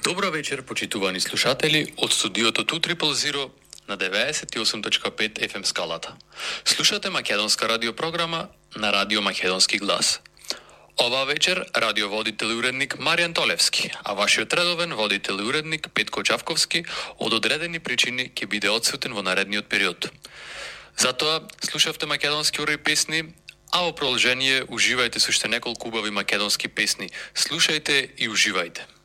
Добро вечер, почитувани слушатели од студиото 200 на 98.5 FM скалата. Слушате македонска радиопрограма на Радио Македонски глас. Оваа вечер радиоводител и уредник Маријан Толевски, а вашиот редовен водител и уредник Петко Чавковски од одредени причини ќе биде одсутен во наредниот период. Затоа слушавте македонски урои песни, а во продолжение уживајте со уште неколку убави македонски песни. Слушајте и уживајте.